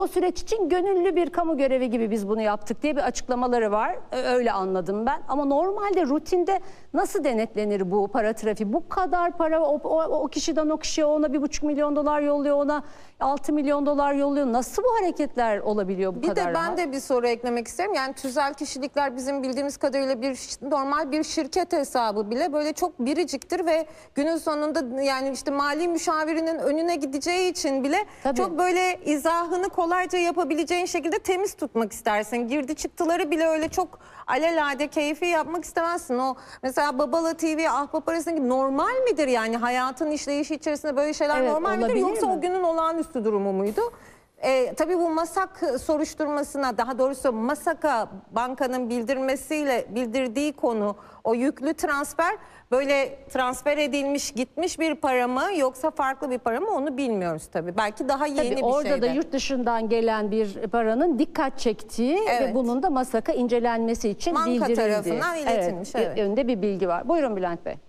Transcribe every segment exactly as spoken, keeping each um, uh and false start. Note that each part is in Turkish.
O süreç için gönüllü bir kamu görevi gibi biz bunu yaptık diye bir açıklamaları var. Öyle anladım ben. Ama normalde rutinde nasıl denetlenir bu para trafiği? Bu kadar para o, o, o kişiden o kişiye, ona bir buçuk milyon dolar yolluyor, ona altı milyon dolar yolluyor. Nasıl bu hareketler olabiliyor bu bir kadar de ben rahat? de bir soru eklemek isterim. Yani tüzel kişilikler bizim bildiğimiz kadarıyla bir normal bir şirket hesabı bile böyle çok biriciktir ve günün sonunda yani işte mali müşavirinin önüne gideceği için bile Tabii. çok böyle izahını kolayca yapabileceğin şekilde temiz tutmak istersin. Girdi çıktıları bile öyle çok alelade keyfi yapmak istemezsin. O mesela Babala T V, Ahbap arasındaki normal midir yani hayatın işleyişi içerisinde böyle şeyler Evet, normal midir yoksa mi? o günün olağanüstü durumu muydu? E, tabii bu MASAK soruşturmasına, daha doğrusu MASAK'a bankanın bildirmesiyle bildirdiği konu o yüklü transfer, böyle transfer edilmiş gitmiş bir para mı yoksa farklı bir para mı onu bilmiyoruz tabii. Belki daha yeni Tabii bir orada şeydi. da yurt dışından gelen bir paranın dikkat çektiği Evet. ve bunun da MASAK'a incelenmesi için Banka bildirildiği. tarafından iletilmiş, evet. Yönünde bir bilgi var. Buyurun Bülent Bey.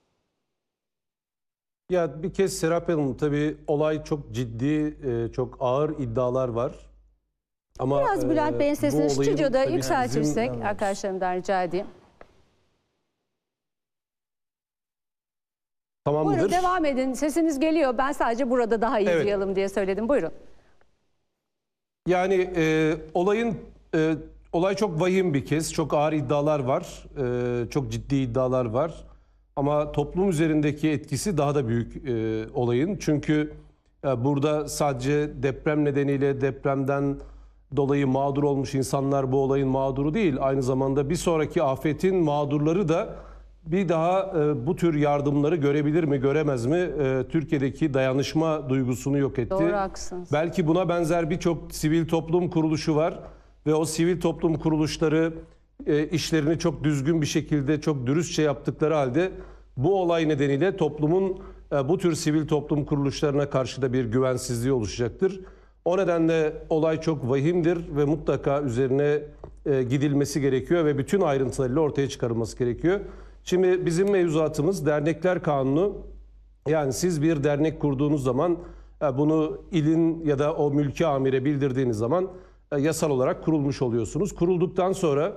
Ya bir kez Serap Hanım, tabii olay çok ciddi, e, çok ağır iddialar var. Ama Biraz Bülent e, Bey'in bu sesini olayın stüdyoda tabii yükseltirsek bizim- arkadaşlarımdan rica edeyim. Tamamdır. Buyurun devam edin. Sesiniz geliyor. Ben sadece burada daha iyi Evet. duyalım diye söyledim. Buyurun. Yani e, olayın e, olay çok vahim bir kez. Çok ağır iddialar var. E, çok ciddi iddialar var. Ama toplum üzerindeki etkisi daha da büyük e, olayın. Çünkü e, burada sadece deprem nedeniyle depremden dolayı mağdur olmuş insanlar bu olayın mağduru değil. Aynı zamanda bir sonraki afetin mağdurları da bir daha e, bu tür yardımları görebilir mi, göremez mi? E, Türkiye'deki dayanışma duygusunu yok etti. Doğru, haklısınız. Belki buna benzer birçok sivil toplum kuruluşu var ve o sivil toplum kuruluşları e, işlerini çok düzgün bir şekilde, çok dürüstçe yaptıkları halde bu olay nedeniyle toplumun e, bu tür sivil toplum kuruluşlarına karşı da bir güvensizliği oluşacaktır. O nedenle olay çok vahimdir ve mutlaka üzerine e, gidilmesi gerekiyor ve bütün ayrıntılarıyla ortaya çıkarılması gerekiyor. Şimdi bizim mevzuatımız Dernekler Kanunu. Yani siz bir dernek kurduğunuz zaman bunu ilin ya da o mülki amire bildirdiğiniz zaman yasal olarak kurulmuş oluyorsunuz. Kurulduktan sonra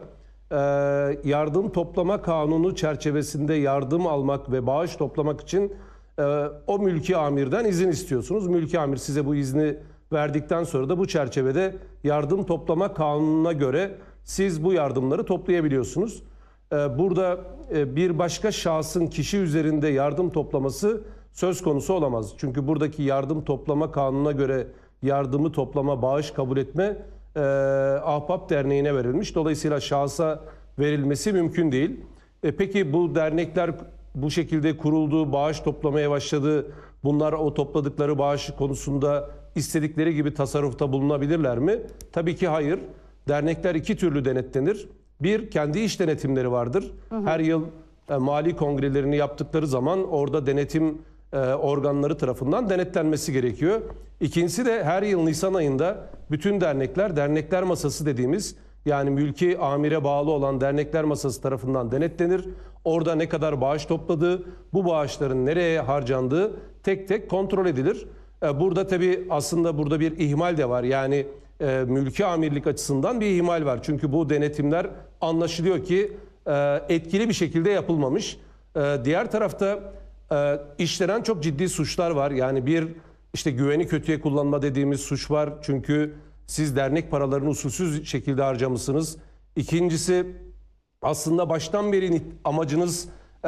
yardım toplama kanunu çerçevesinde yardım almak ve bağış toplamak için o mülki amirden izin istiyorsunuz. Mülki amir size bu izni verdikten sonra da bu çerçevede yardım toplama kanununa göre siz bu yardımları toplayabiliyorsunuz. Burada bir başka şahsın kişi üzerinde yardım toplaması söz konusu olamaz. Çünkü buradaki yardım toplama kanununa göre yardımı toplama, bağış kabul etme e, Ahbap Derneği'ne verilmiş. Dolayısıyla şahsa verilmesi mümkün değil. E, peki bu dernekler bu şekilde kuruldu, bağış toplamaya başladı. Bunlar o topladıkları bağış konusunda istedikleri gibi tasarrufta bulunabilirler mi? Tabii ki hayır. Dernekler iki türlü denetlenir. Bir, kendi iş denetimleri vardır. Hı hı. Her yıl e, mali kongrelerini yaptıkları zaman orada denetim e, organları tarafından denetlenmesi gerekiyor. İkincisi de her yıl Nisan ayında bütün dernekler, dernekler masası dediğimiz yani mülki amire bağlı olan dernekler masası tarafından denetlenir. Orada ne kadar bağış topladığı, bu bağışların nereye harcandığı tek tek kontrol edilir. E, burada tabii aslında burada bir ihmal de var. Yani e, mülki amirlik açısından bir ihmal var. Çünkü bu denetimler anlaşılıyor ki e, etkili bir şekilde yapılmamış. E, diğer tarafta e, işlenen çok ciddi suçlar var. Yani bir işte güveni kötüye kullanma dediğimiz suç var. Çünkü siz dernek paralarını usulsüz şekilde harcamışsınız. İkincisi aslında baştan beri amacınız e,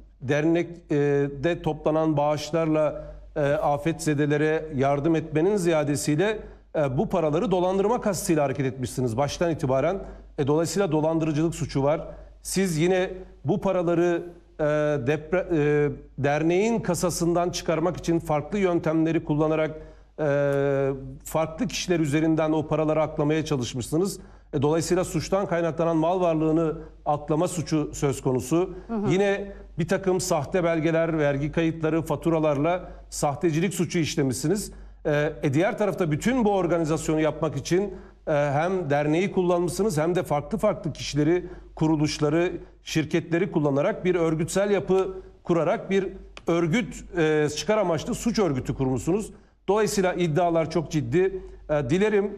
dernekte toplanan bağışlarla e, afetzedelere yardım etmenin ziyadesiyle e, bu paraları dolandırma kastıyla hareket etmişsiniz baştan itibaren. E, dolayısıyla dolandırıcılık suçu var. Siz yine bu paraları e, depre, e, derneğin kasasından çıkarmak için farklı yöntemleri kullanarak e, farklı kişiler üzerinden o paraları aklamaya çalışmışsınız. E, dolayısıyla suçtan kaynaklanan mal varlığını aklama suçu söz konusu. Hı hı. Yine bir takım sahte belgeler, vergi kayıtları, faturalarla sahtecilik suçu işlemişsiniz. E, diğer tarafta bütün bu organizasyonu yapmak için e, hem derneği kullanmışsınız hem de farklı farklı kişileri, kuruluşları, şirketleri kullanarak bir örgütsel yapı kurarak bir örgüt, e, çıkar amaçlı suç örgütü kurmuşsunuz. Dolayısıyla iddialar çok ciddi. E, dilerim